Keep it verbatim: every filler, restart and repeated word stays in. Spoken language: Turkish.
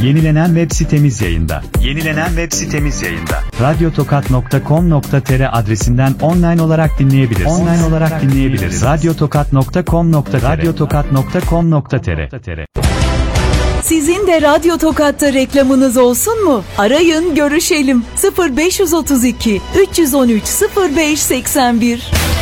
Yenilenen web sitemiz yayında. Yenilenen web sitemiz yayında. radyotokat nokta com nokta tr adresinden online olarak dinleyebilirsiniz. Online olarak dinleyebiliriz. radyotokat nokta com nokta tr radyotokat nokta com nokta tr. Sizin de Radyo Tokat'ta reklamınız olsun mu? Arayın, görüşelim. sıfır beş otuz iki üç yüz on üç sıfır beş seksen bir